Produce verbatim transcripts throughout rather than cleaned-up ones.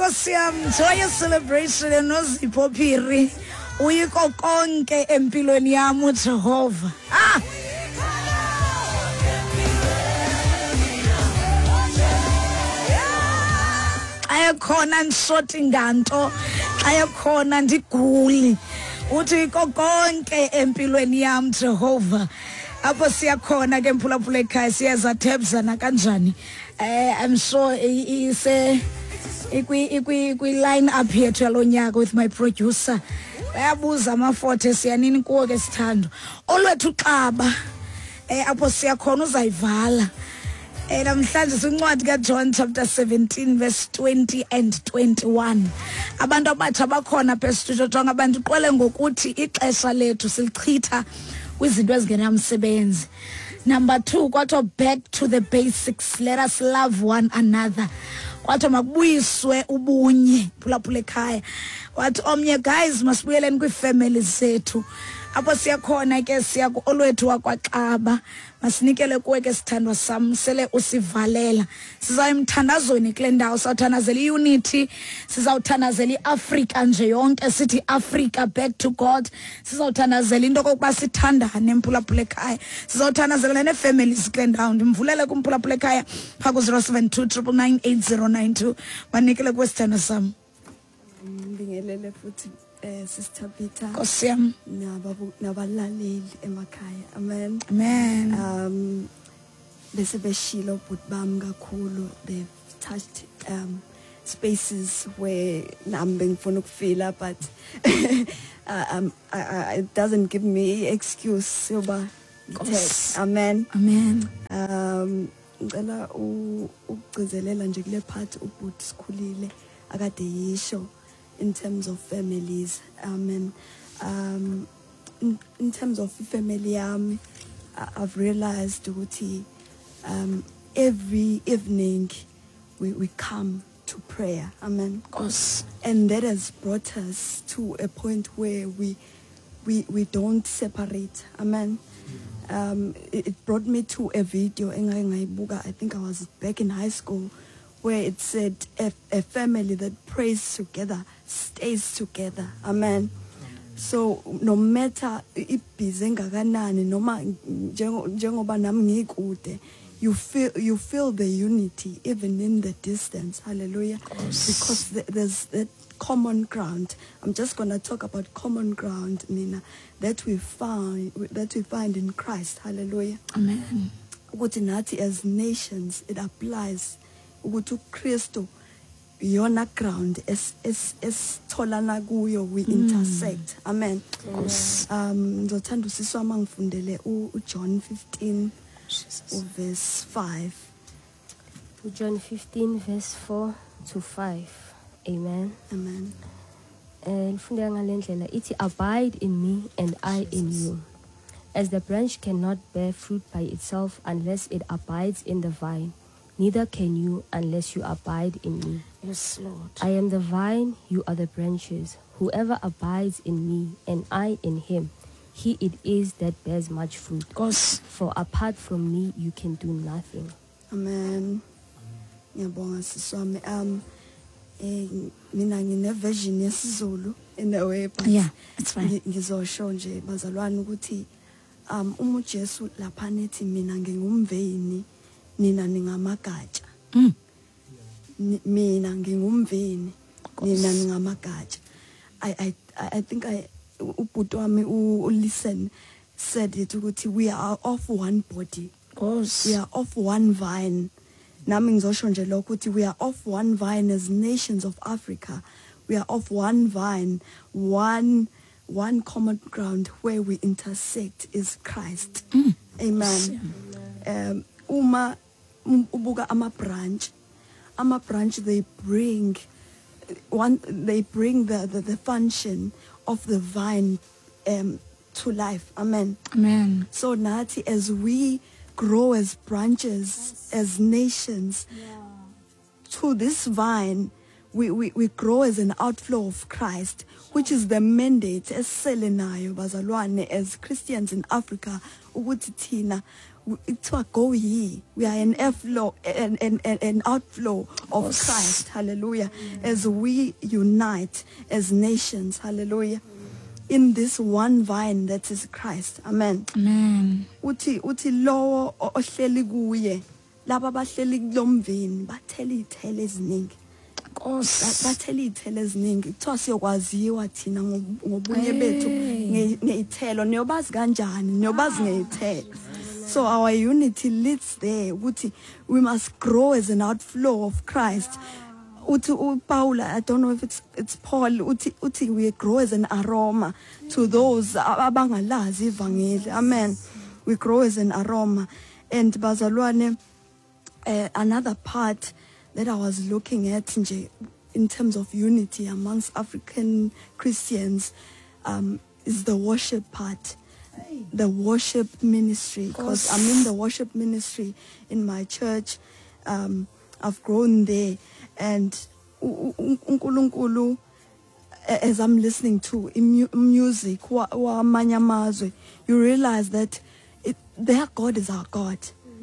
Nkosi yami, joyous celebration enozipho Phiri. Uyiko konke empilweni yami uJehova. Ah! Xa ekhona ndishoti nganto, xa ekhona ndiguli. Uthi konke empilweni yami Jehova. Apho siyakhona ke mphulaphula ekhaya siyeza thebzana kanjani. Eh I'm sure ise ikwi ikwi ikwi line up here yalonyaka with my producer. Bayabuza amafotho siyanini kuwo ke sithando. Olwethu Xaba eh apho siyakhona uzayivala. Eh namhlanje sincwadi kaJohn chapter seventeen verse twenty and twenty-one. Abantu abatsha bakhona phezulu jonga abantu qwele ngokuthi ixesha lethu silichitha kwizinto ezingenamsebenzi. Number two, kwathi back to the basics. Let us love one another. Kwathi makubuyiswe ubunye phulaphula ekhaya. Wathi omnye guys masibuyeleni kwi-families zethu. Apho siyakhona ke siya ku olwethu wakwaXaba. Masinikele kuwe ke sithandwa sam sele usivalela. Sizayimthandazweni kule ndawo sawuthandazela iunity, sizawuthandazela iAfrika nje yonke sithi Africa back to God. Sizawuthandazela into kokuba sithandane emphulaphula ekhaya. Sizawuthandazela neefamilies kule ndawo. Ndimvulele kumphulaphula ekhaya pha ku zero seven two nine nine eight zero nine two. Manikele kuwe sithandwa sam. Ngibingelele futhi eh Sister Peter Nkosi yami nababu nabalaleli emakhaya. Amen. Amen. Um bese beshilo but bam kakhulu, they've touched um spaces where nami bengifuna ukufila but uh, um I, I, it doesn't give me excuse yoba ngithe. Amen. Amen. Um ngicela ukugcizelela nje kule part ubut sikhulile akade yisho in terms of families. Amen. Um, in, in terms of family, um, I've realized that um, every evening we, we come to prayer. Amen. Yes. And that has brought us to a point where we we, we don't separate. Amen. Um, it, it brought me to a video. I think I was back in high school, where it said a, a family that prays together stays together. Amen. So no matter ibhizi engakanani noma njengoba nami ngikude, you feel you feel the unity even in the distance. Hallelujah. Because th there's that common ground. I'm just going to talk about common ground, Nina, that we find that we find in Christ. Hallelujah. Amen. Ukuthi nathi as nations it applies ukuthi uKristu yona ground es es esitholana kuyo we intersect. Amen. Yes. Um ngizothanda usiswa mangifundele uJohn fifteen verse five. John fifteen verse four to five. Amen. Amen. And fundela ngalendlela ithi abide in me and I in you. As the branch cannot bear fruit by itself unless it abides in the vine, neither can you unless you abide in me. Yes, Lord. I am the vine, you are the branches. Whoever abides in me and I in him, he it is that bears much fruit. Yes. For apart from me, you can do nothing. Amen. Ngiyabonga siswami. Um eh mina ngine version yesiZulu in a way, but yeah, it's fine. Ngizosho nje bazalwane ukuthi um uma uJesu lapha nethi mina ngingumveni nina ningamagatsha. Mm. Mina ngingumveni nina ningamagatsha. I I I think I ubhuti wami uListen said it ukuthi we are of one body. Course. We are of one vine. Nami ngizosho nje lokho ukuthi we are of one vine as nations of Africa. We are of one vine, one one common ground where we intersect is Christ. Mm. Amen. Um uma ubuka ama branch ama branch they bring one they bring the the, the function of the vine um to life. Amen. Amen. So nathi as we grow as branches, as nations, yeah, to this vine, we, we, we grow as an outflow of Christ, which is the mandate as Selenayo bazalwane as Christians in Africa, ukuthi thina it's what go ye. We are an outflow, an, an, an, an outflow of Christ. Hallelujah. As we unite as nations. Hallelujah. In this one vine that is Christ. Amen. Amen. Uti uti lo ohleli kuye. Laba bahleli kulomvini bathela ithele eziningi. Nkosi. Bathela ithele eziningi. Kuthiwa siyokwaziwa thina ngobunye bethu ngeyithelo niyobazi kanjani niyobazi ngeyithelo. So our unity leads there. Uti we must grow as an outflow of Christ. Uti Paul, I don't know if it's it's Paul. Uti uti we grow as an aroma to those abangalazi ivangeli. Amen. We grow as an aroma. And bazalwane, uh, another part that I was looking at in terms of unity amongst African Christians um, is the worship part. The worship ministry, because I'm in the worship ministry in my church. Um, I've grown there, and uNkulunkulu, as I'm listening to music, wa manyamazwe, you realize that it, their God is our God,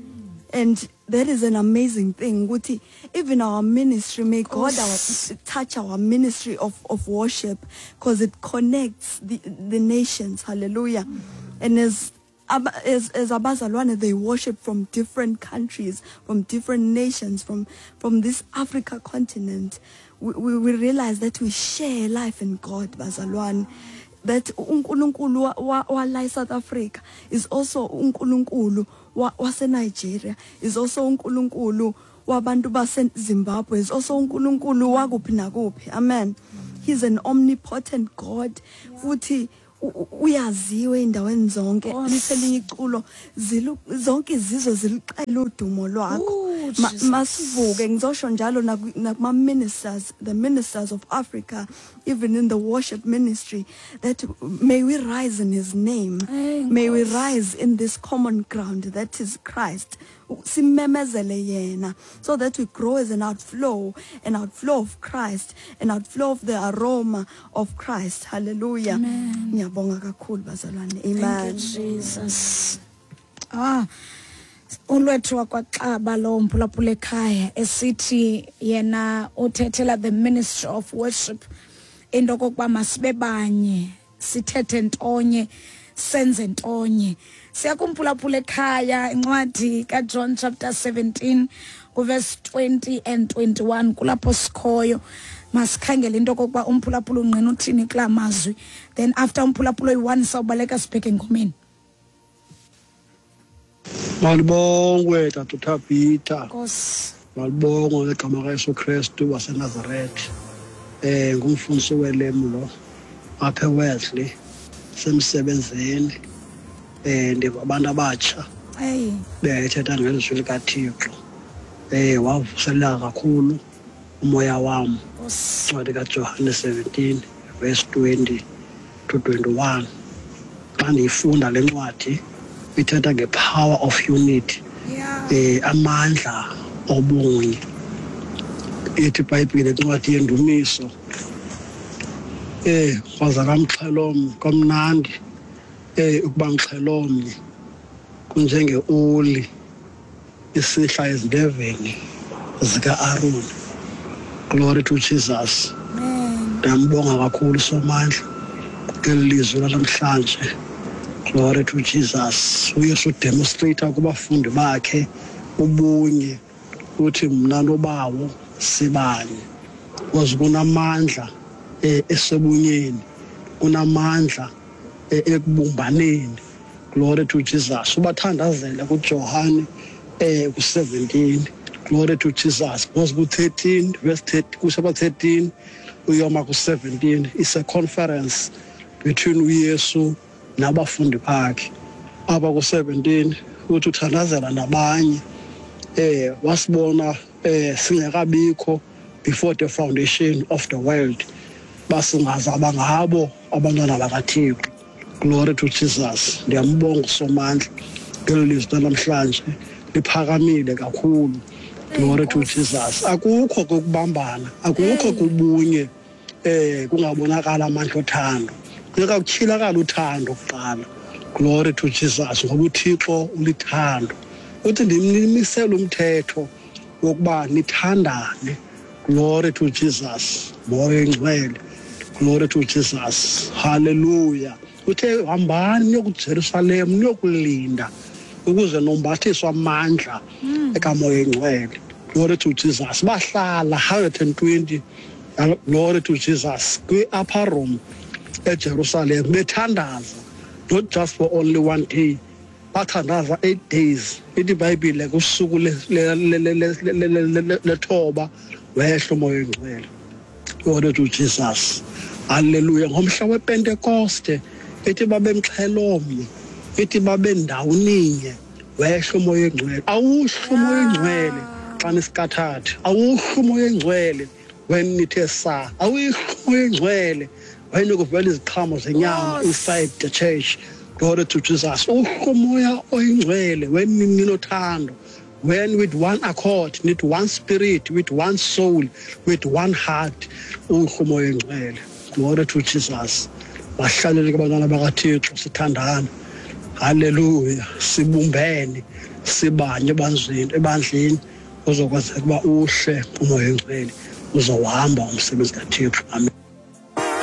and that is an amazing thing. Even our ministry, may God our, touch our ministry of, of worship, because it connects the, the nations. Hallelujah. And as as as abazalwane, they worship from different countries, from different nations, from from this Africa continent. We, we, we realize that we share life in God, bazalwane. That uNkulunkulu wa wa South Africa is also uNkulunkulu wa wase Nigeria, is also uNkulunkulu wabantu base Zimbabwe, is also uNkulunkulu wakuphi nakuphi. Amen. He's an omnipotent God. Futhi uyaziwe indaweni zonke liselinye iculo zonke izizwe ziliqela udumo lwakho masivuke ngizosho njalo nakuma ministers, the ministers of Africa, even in the worship ministry, that may we rise in his name, may we rise in this common ground that is Christ, simemezele yena, so that we grow as an outflow, an outflow of Christ, an outflow of the aroma of Christ. Hallelujah. Ngiyabonga kakhulu bazalwane. Amen. Thank you, Jesus. Ah, ulwethu wakwaXaba lo mphulaphula ekhaya esithi yena uthethela the ministry of worship into kokuba masibe banye sithethe ntonye senze ntonye. Siyakumphulaphula ekhaya incwadi kaJohn chapter seventeen verse twenty and twenty-one kulapho sikhoyo. Masikhangele into kokuba umphulaphula unqina uthini kula mazwi, then after umphulaphula oyi-one sawubaleka sibheke engomeni. Malibongwe Tata Tabitha. Nkosi. Malibongwe ngegama kaYesu Kristu waseNazaretha. Eh ngumfundisi welemu lo apha eWesley semsebenzeni. Eh ndibabantu abatsha. Hey. Bethetha ngelizwi likaThixo. Eh wavuselela kakhulu umoya wami. Ncwadi kaJohane seventeen verse twenty to twenty-one. Xa ndiyifunda le ncwadi ithetha ngepower of unity. Yeah. Eh amandla obunye. Ithi iBhayibhile incwadi yendumiso. Eh kwaza kamxhelomnye komnandi. Eh ukuba ngixhelomnye kunjenge oli isihla ezindeveni zika Aaron. Glory to Jesus. Amen. Ndiyambonga kakhulu somandla ngelizwi lanamhlanje. Glory to Jesus. Uyesu demonstrate kubafundi bakhe ubunye uthi mna nobawo sibanye. Wazi kunamandla esebunyeni, kunamandla ekubumbaneni. Glory to Jesus. Ubathandazela kuJohane eh ku seventeen. Glory to Jesus. Was ku thirteen verse thirty kusaba thirteen uyoma ku seventeen. It's a conference between uYesu nabafundi bakhe. Aba ku seventeen uthi uthandazela nabanye eh wasibona eh singekabikho before the foundation of the world. Basingaza abangabo abantwana bakaThixo. Glory to Jesus. Ndiyambonga somandla ngelizwi namhlanje liphakamile kakhulu. Glory to Jesus. Akukho kokubambana, akukho kubunye eh kungabonakala amandla othando. Kunika kutyhilakala uthando kuqala. Glory to Jesus. Ngoba uThixo ulithando. Uthi ndimnimisela umthetho wokuba nithandane. Glory to Jesus. Moya engcwele. Glory to Jesus. Hallelujah. Uthe hambani niyokuJerusalem niyokulinda ukuze nombathiswa amandla ekamoya engcwele. Glory to Jesus. Bahlala one hundred twenty. Glory to Jesus. Kwi-upper room eJerusalem bethandaza, not just for only one day, bathandaza eight days. Ithi iBhayibhile kusuku lethoba wehla umoya engcwele. Glory to Jesus. Hallelujah. Ngomhla wePentecoste ethi babemxhelomnye, ethi babendawuninye wehla umoya engcwele. Awuhla umoya engcwele xa nisikathathe. Awuhla umoya engcwele when nithe sa. Awuhla umoya engcwele when ukuvela iziqhamo zenyama inside the church. Glory to Jesus. Uhla umoya oyingcwele when ninothando, when with one accord, with one spirit, with one soul, with one heart. Uhla umoya engcwele. Glory to Jesus. Bahlalele abantwana bakaThixo sithandana. Hallelujah. Sibumbene, sibanye ebandleni, ebandleni uzokwazi ukuba uhle umoya engcwele uzowahamba umsebenzi kaThixo. Amen.